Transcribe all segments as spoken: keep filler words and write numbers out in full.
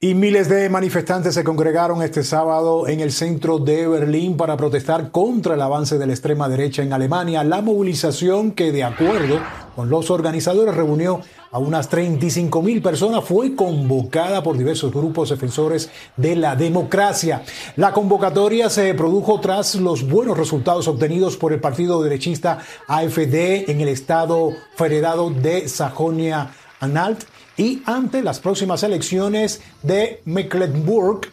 Y miles de manifestantes se congregaron este sábado en el centro de Berlín para protestar contra el avance de la extrema derecha en Alemania. La movilización, que de acuerdo con los organizadores reunió a unas treinta y cinco mil personas, fue convocada por diversos grupos defensores de la democracia. La convocatoria se produjo tras los buenos resultados obtenidos por el partido derechista A F D en el estado federado de Sajonia-Anhalt y ante las próximas elecciones de Mecklenburg,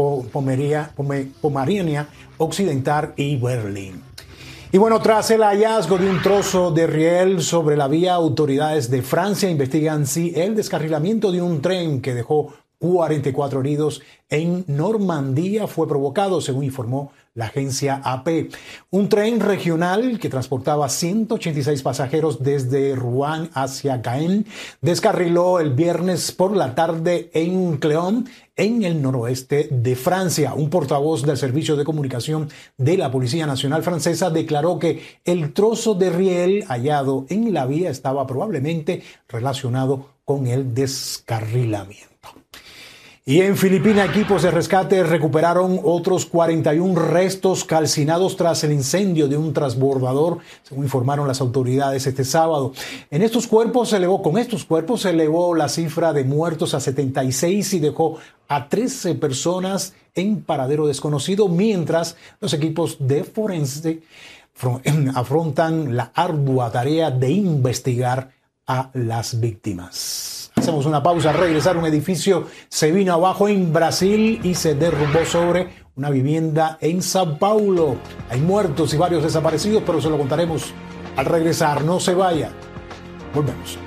Pomerania Occidental y Berlín. Y bueno, tras el hallazgo de un trozo de riel sobre la vía, autoridades de Francia investigan si el descarrilamiento de un tren que dejó cuarenta y cuatro heridos en Normandía fue provocado, según informó la agencia A P. Un tren regional que transportaba ciento ochenta y seis pasajeros desde Rouen hacia Caen descarriló el viernes por la tarde en Cléon, en el noroeste de Francia. Un portavoz del servicio de comunicación de la Policía Nacional Francesa declaró que el trozo de riel hallado en la vía estaba probablemente relacionado con el descarrilamiento. Y en Filipinas, equipos de rescate recuperaron otros cuarenta y uno restos calcinados tras el incendio de un transbordador, según informaron las autoridades este sábado. En estos cuerpos se elevó, con estos cuerpos se elevó la cifra de muertos a setenta y seis y dejó a trece personas en paradero desconocido, mientras los equipos de forense afrontan la ardua tarea de investigar a las víctimas. Hacemos una pausa. Al regresar, un edificio se vino abajo en Brasil y se derrumbó sobre una vivienda en Sao Paulo. Hay muertos y varios desaparecidos, pero se lo contaremos al regresar. No se vaya. Volvemos.